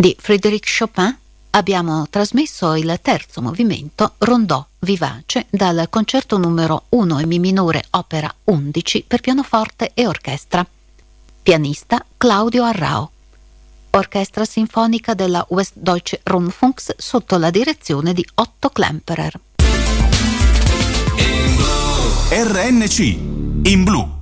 Di Frédéric Chopin abbiamo trasmesso il terzo movimento Rondò vivace dal concerto numero 1 in Mi minore opera 11 per pianoforte e orchestra. Pianista Claudio Arrao. Orchestra sinfonica della Westdeutsche Rundfunks sotto la direzione di Otto Klemperer. RNC in blu.